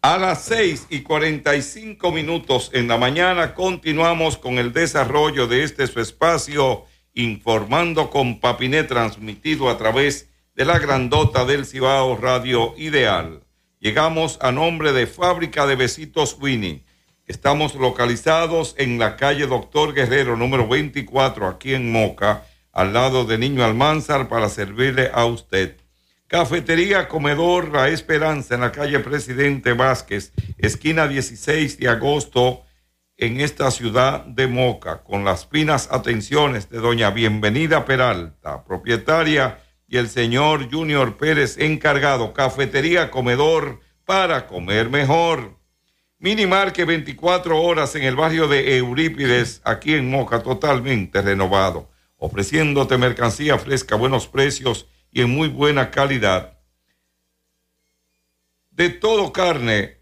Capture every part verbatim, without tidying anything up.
A las seis y cuarenta y cinco minutos en la mañana continuamos con el desarrollo de este su espacio, Informando con Papiné, transmitido a través de la grandota del Cibao Radio Ideal. Llegamos a nombre de Fábrica de Besitos Winnie. Estamos localizados en la calle Doctor Guerrero, número veinticuatro, aquí en Moca, al lado de Niño Almanzar, para servirle a usted. Cafetería Comedor La Esperanza, en la calle Presidente Vázquez, esquina dieciséis de agosto, en esta ciudad de Moca, con las finas atenciones de doña Bienvenida Peralta, propietaria, y el señor Junior Pérez, encargado. Cafetería Comedor, para comer mejor. Minimarket, veinticuatro horas en el barrio de Eurípides, aquí en Moca, totalmente renovado, ofreciéndote mercancía fresca, buenos precios y en muy buena calidad. De Todo Carne,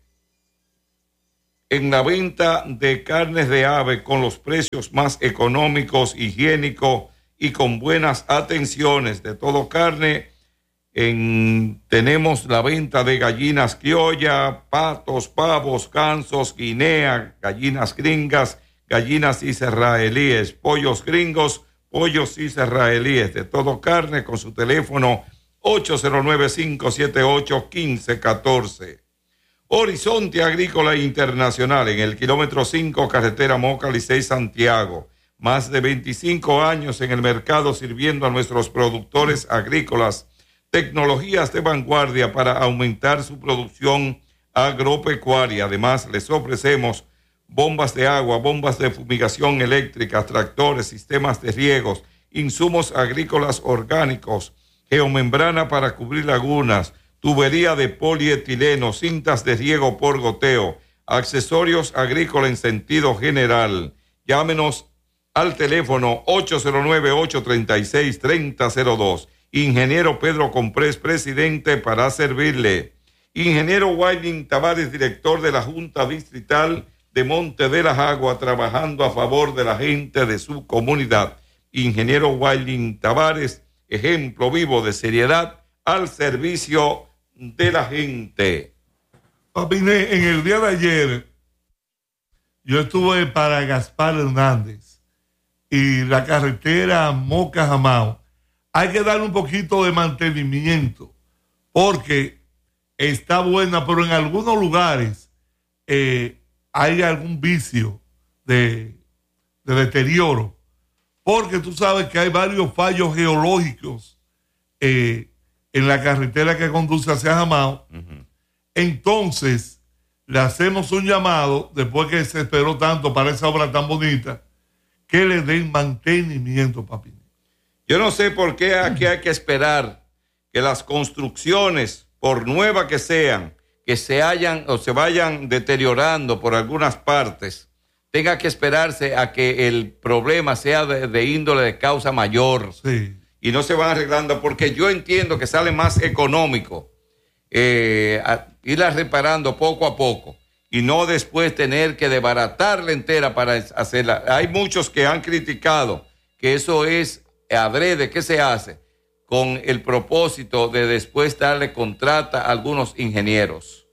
en la venta de carnes de ave con los precios más económicos, higiénicos y con buenas atenciones. De Todo Carne, en, tenemos la venta de gallinas criolla, patos, pavos, gansos, guinea, gallinas gringas, gallinas israelíes, pollos gringos, pollos israelíes. De Todo Carne, con su teléfono ocho cero nueve, cinco siete ocho, uno cinco uno cuatro. Horizonte Agrícola Internacional, en el kilómetro cinco, carretera Moca, Licey, Santiago. Más de veinticinco años en el mercado sirviendo a nuestros productores agrícolas tecnologías de vanguardia para aumentar su producción agropecuaria. Además, les ofrecemos bombas de agua, bombas de fumigación eléctrica, tractores, sistemas de riegos, insumos agrícolas orgánicos, geomembrana para cubrir lagunas, tubería de polietileno, cintas de riego por goteo, accesorios agrícolas en sentido general. Llámenos al teléfono ocho cero nueve, ocho tres seis, tres cero cero dos. Ingeniero Pedro Comprés, presidente, para servirle. Ingeniero Wilding Tavares, director de la Junta Distrital de Monte de las Aguas, trabajando a favor de la gente de su comunidad. Ingeniero Wilding Tavares, ejemplo vivo de seriedad al servicio de la gente. Papiné, en el día de ayer yo estuve para Gaspar Hernández y la carretera Moca-Jamao. Hay que darle un poquito de mantenimiento porque está buena, pero en algunos lugares eh, hay algún vicio de, de deterioro, porque tú sabes que hay varios fallos geológicos eh, en la carretera que conduce hacia Jamao. Uh-huh. Entonces le hacemos un llamado, después que se esperó tanto para esa obra tan bonita, que le den mantenimiento, papi. Yo no sé por qué aquí hay que esperar que las construcciones, por nuevas que sean, que se hayan o se vayan deteriorando por algunas partes, tenga que esperarse a que el problema sea de, de índole de causa mayor. Sí. Y no se van arreglando, porque yo entiendo que sale más económico eh, a, irla reparando poco a poco y no después tener que desbaratarla entera para hacerla. Hay muchos que han criticado que eso es adrede, que se hace con el propósito de después darle contrata a algunos ingenieros.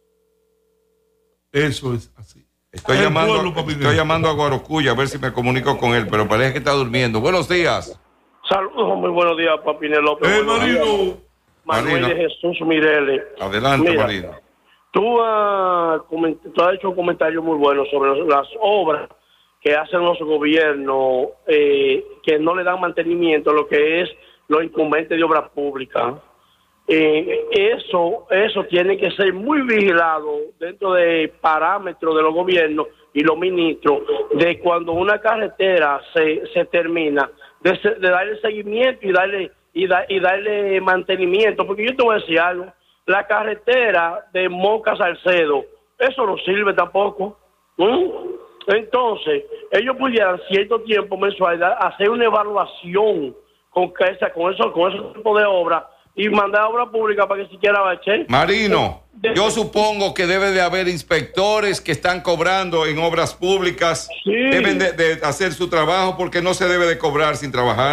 Eso es así. Estoy, llamando, pueblo, estoy llamando a Guarocuya a ver si me comunico con él, pero parece que está durmiendo. Buenos días. Saludos, muy buenos días, Papiné López. Eh, Marino. Manuel de Jesús Mireles. Adelante, Mira, Marino. Tú, uh, coment- tú has hecho un comentario muy bueno sobre las obras que hacen los gobiernos eh, que no le dan mantenimiento a lo que es los incumbentes de obras públicas. Eh, eso, eso tiene que ser muy vigilado dentro de parámetros de los gobiernos y los ministros, de cuando una carretera se, se termina, de, de darle seguimiento y darle, y, da, y darle mantenimiento, porque yo te voy a decir algo, la carretera de Moca Salcedo, eso no sirve tampoco. ¿Mm? Entonces, ellos pudieran cierto tiempo mensual hacer una evaluación con esa, con eso, con ese tipo de obra y mandar a obra pública para que siquiera bache. Marino, yo supongo que debe de haber inspectores que están cobrando en obras públicas. Sí. Deben de, de hacer su trabajo, porque no se debe de cobrar sin trabajar.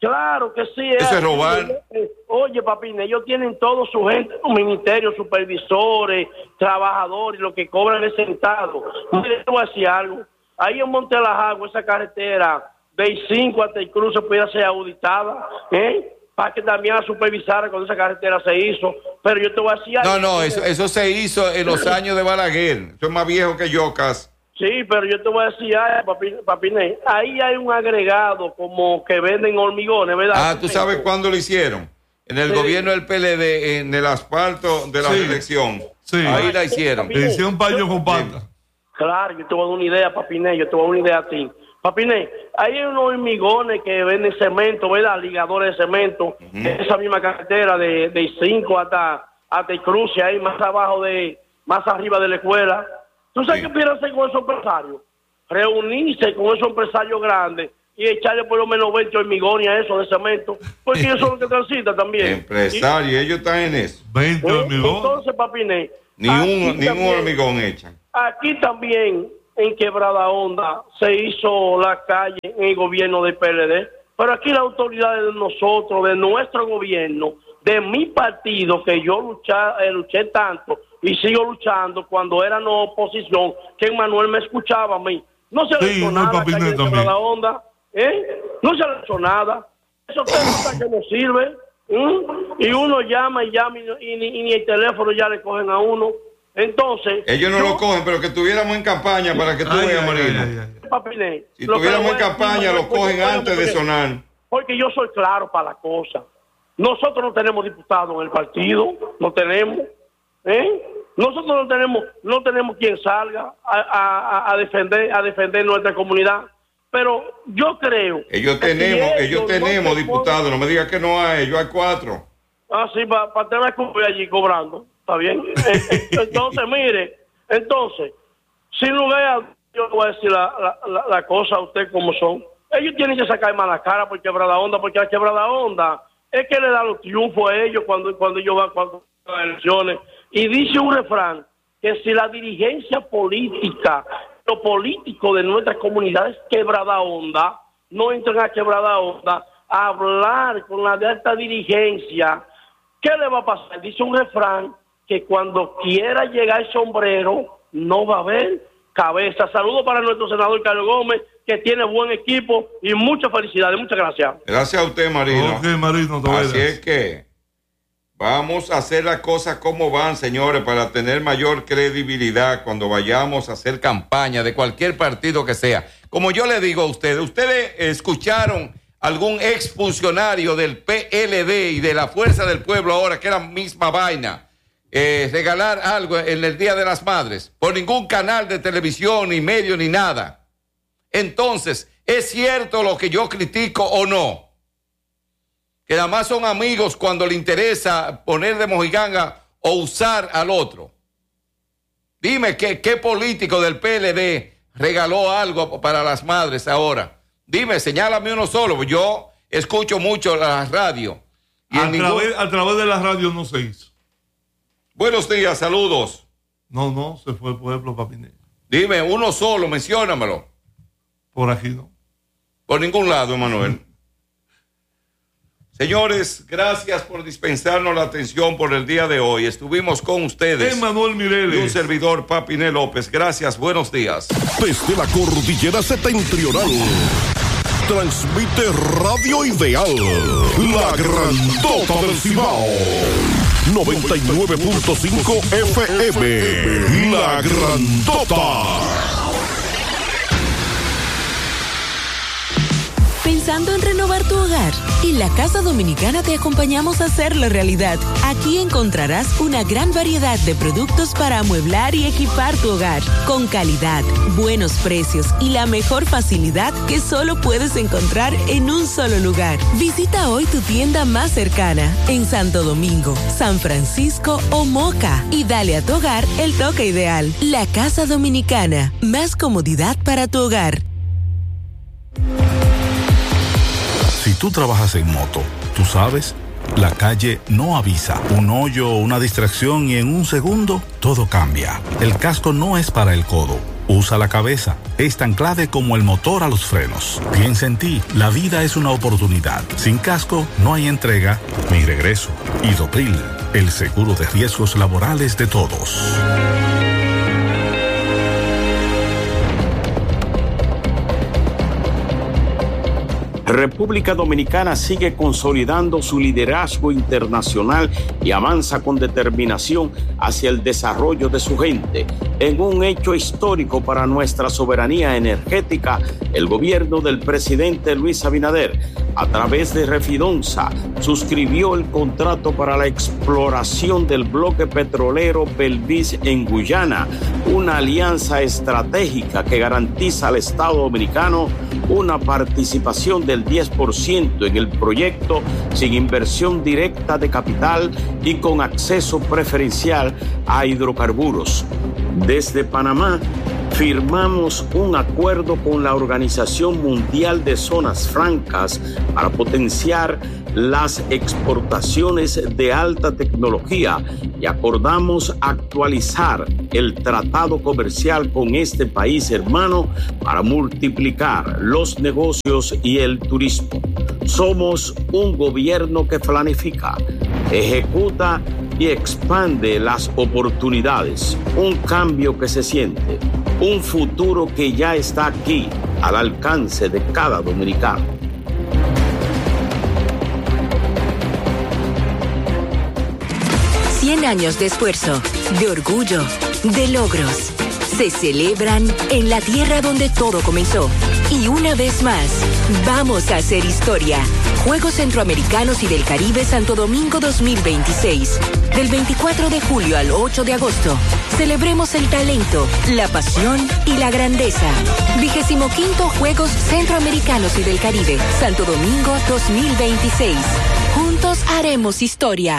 Claro que sí. Eso es robar. Oye, Papín, ellos tienen todo su gente, su ministerio, supervisores, trabajadores, lo que cobran es sentado. Mire, te voy a decir algo. Ahí en Monte Las Aguas, esa carretera de I cinco hasta el cruce pudiera ser auditada, ¿eh? Para que también la supervisara cuando esa carretera se hizo. Pero yo te voy a decir algo. No, no, eso, eso se hizo en los años de Balaguer. Eso es más viejo que Yocas. Sí, pero yo te voy a decir, ay, papi, Papiné, ahí hay un agregado como que venden hormigones, ¿verdad? Ah, ¿tú sabes cuándo lo hicieron? En el sí. gobierno del P L D, en el asfalto de la sí. elección. Sí. Ahí la hicieron. Le hicieron paño con pata. Claro, yo te voy a dar una idea, Papiné, yo te voy a dar una idea a ti. Papiné, ahí hay unos hormigones que venden cemento, ¿verdad? Ligadores de cemento, uh-huh. esa misma carretera de, de I cinco hasta, hasta el cruce, ahí más abajo, de más arriba de la escuela. ¿Tú sabes sí. qué quieren hacer con esos empresarios? Reunirse con esos empresarios grandes y echarle por lo menos veinte hormigones a eso de cemento, porque ellos son los que transitan también. Empresarios, y, ellos están en eso. veinte hormigones. Entonces, Papiné, ni un, ni un hormigón echan. Aquí también, en Quebrada Honda, se hizo la calle en el gobierno del P L D, pero aquí las autoridades de nosotros, de nuestro gobierno, de mi partido, que yo luché, eh, luché tanto, y sigo luchando cuando era no oposición, que Manuel me escuchaba a mí. No se le sí, hizo no nada a la onda, ¿eh? No se le hizo nada. Eso es que no sirve. ¿eh? Y uno llama y llama y, y, y ni el teléfono ya le cogen a uno. Entonces... Ellos no yo, lo cogen, pero que estuviéramos en campaña para que tú veas, Marino. Si estuviéramos en campaña, lo cogen antes de sonar. Porque yo soy claro para la cosa. Nosotros no tenemos diputados en el partido, no tenemos... ¿Eh? Nosotros no tenemos no tenemos quien salga a, a, a defender a defender nuestra comunidad, pero yo creo ellos tenemos si ellos, ellos tenemos no diputados ponen... no me digas que no hay, ellos hay cuatro. Ah, sí, para pa tener que allí cobrando, está bien. Entonces, mire, entonces, sin lugar a yo voy a decir la, la, la, la cosa a usted como son. Ellos tienen que sacar mala cara por Quebrada Honda, porque la Quebrada Honda es que le da los triunfos a ellos cuando cuando ellos van cuando las elecciones. Y dice un refrán que si la dirigencia política, lo político de nuestras comunidades Quebrada Honda, no entran a Quebrada Honda a hablar con la de alta dirigencia, ¿qué le va a pasar? Dice un refrán que cuando quiera llegar el sombrero no va a haber cabeza. Saludos para nuestro senador Carlos Gómez, que tiene buen equipo y muchas felicidades. Muchas gracias. Gracias a usted, Marino. Ok, Marino, así es que vamos a hacer las cosas como van, señores, para tener mayor credibilidad cuando vayamos a hacer campaña de cualquier partido que sea. Como yo le digo a ustedes, ¿ustedes escucharon algún exfuncionario del P L D y de la Fuerza del Pueblo ahora, que era la misma vaina, eh, regalar algo en el Día de las Madres? Por ningún canal de televisión, ni medio, ni nada. Entonces, ¿es cierto lo que yo critico o no? Que nada más son amigos cuando le interesa poner de mojiganga o usar al otro. Dime qué, qué político del P L D regaló algo para las madres ahora. Dime, señálame uno solo. Yo escucho mucho la radio. Y a, ningún... través, a través de la radio no se hizo. Buenos días, saludos. No, no, se fue el pueblo, Papiné. Dime, uno solo, menciónamelo. Por aquí no. Por ningún lado, Emanuel. Señores, gracias por dispensarnos la atención por el día de hoy. Estuvimos con ustedes. Emanuel Mireles. Y un servidor, Papiné López. Gracias, buenos días. Desde la cordillera septentrional, transmite Radio Ideal, la grandota del Cibao. noventa y nueve punto cinco F M, la grandota. ¿Pensando en renovar tu hogar? En la Casa Dominicana te acompañamos a hacerlo realidad. Aquí encontrarás una gran variedad de productos para amueblar y equipar tu hogar, con calidad, buenos precios y la mejor facilidad que solo puedes encontrar en un solo lugar. Visita hoy tu tienda más cercana, en Santo Domingo, San Francisco o Moca, y dale a tu hogar el toque ideal. La Casa Dominicana, más comodidad para tu hogar. Si tú trabajas en moto, tú sabes, la calle no avisa. Un hoyo o una distracción y en un segundo todo cambia. El casco no es para el codo, Usa la cabeza. Es tan clave como el motor a los frenos. Piensa en ti. La vida es una oportunidad. Sin casco, no hay entrega ni regreso. Idopril, el seguro de riesgos laborales de todos. República Dominicana sigue consolidando su liderazgo internacional y avanza con determinación hacia el desarrollo de su gente. En un hecho histórico para nuestra soberanía energética, el gobierno del presidente Luis Abinader, a través de Refidonza, suscribió el contrato para la exploración del bloque petrolero Belvis en Guyana, una alianza estratégica que garantiza al Estado dominicano una participación del diez por ciento en el proyecto sin inversión directa de capital y con acceso preferencial a hidrocarburos. Desde Panamá, firmamos un acuerdo con la Organización Mundial de Zonas Francas para potenciar las exportaciones de alta tecnología y acordamos actualizar el tratado comercial con este país hermano para multiplicar los negocios y el turismo. Somos un gobierno que planifica, ejecuta y expande las oportunidades, un cambio que se siente, un futuro que ya está aquí, al alcance de cada dominicano. cien años de esfuerzo, de orgullo, de logros. Se celebran en la tierra donde todo comenzó. Y una vez más, vamos a hacer historia. Juegos Centroamericanos y del Caribe Santo Domingo dos mil veintiséis. Del veinticuatro de julio al ocho de agosto. Celebremos el talento, la pasión y la grandeza. Vigésimo quinto Juegos Centroamericanos y del Caribe Santo Domingo dos mil veintiséis. Juntos haremos historia.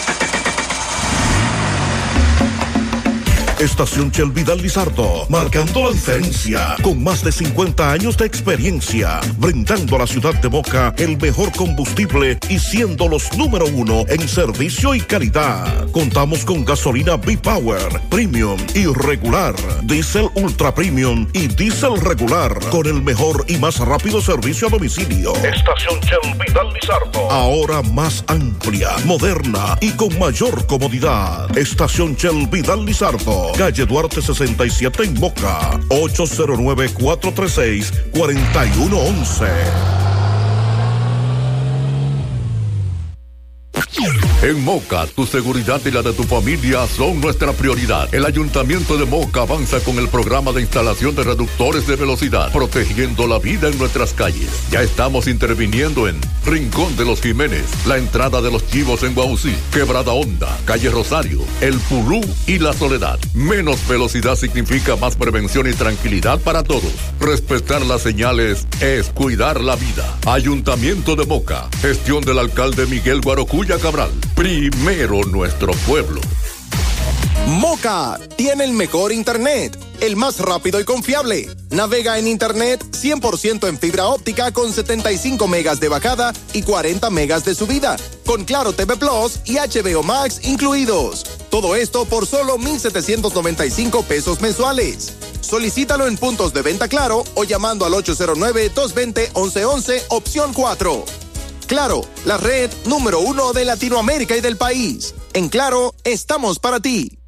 Estación Shell Vidal Lizardo, marcando la diferencia, con más de cincuenta años de experiencia, brindando a la ciudad de Moca el mejor combustible y siendo los número uno en servicio y calidad. Contamos con gasolina B-Power, Premium y regular, Diesel Ultra Premium y Diesel regular, con el mejor y más rápido servicio a domicilio. Estación Shell Vidal Lizardo, ahora más amplia, moderna y con mayor comodidad. Estación Shell Vidal Lizardo, calle Duarte sesenta y siete en Moca, ocho cero nueve, cuatro tres seis, cuatro uno uno uno. En Moca, tu seguridad y la de tu familia son nuestra prioridad. El Ayuntamiento de Moca avanza con el programa de instalación de reductores de velocidad, protegiendo la vida en nuestras calles. Ya estamos interviniendo en Rincón de los Jiménez, la entrada de los Chivos en Guaucí, Quebrada Honda, Calle Rosario, El Pulú y La Soledad. Menos velocidad significa más prevención y tranquilidad para todos. Respetar las señales es cuidar la vida. Ayuntamiento de Moca, gestión del alcalde Miguel Guarocuya Cabral. Primero nuestro pueblo. Moca tiene el mejor internet, el más rápido y confiable. Navega en internet cien por ciento en fibra óptica con setenta y cinco megas de bajada y cuarenta megas de subida, con Claro T V Plus y H B O Max incluidos. Todo esto por solo mil setecientos noventa y cinco pesos mensuales. Solicítalo en puntos de venta Claro o llamando al ocho cero nueve, dos dos cero, once once, opción cuatro. Claro, la red número uno de Latinoamérica y del país. En Claro, estamos para ti.